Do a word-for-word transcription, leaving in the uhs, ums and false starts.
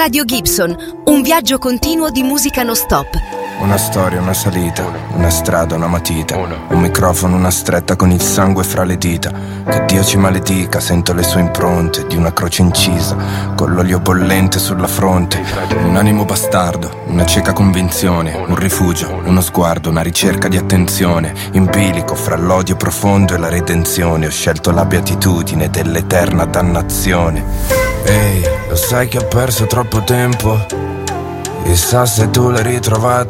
Radio Gibson, un viaggio continuo di musica non stop. Una storia, una salita, una strada, una matita, un microfono, una stretta con il sangue fra le dita. Che Dio ci maledica, sento le sue impronte di una croce incisa, con l'olio bollente sulla fronte. Un animo bastardo, una cieca convinzione, un rifugio, uno sguardo, una ricerca di attenzione. In bilico fra l'odio profondo e la redenzione, ho scelto la beatitudine dell'eterna dannazione. Ehi, lo sai che ho perso troppo tempo? Chissà se tu l'hai ritrovato.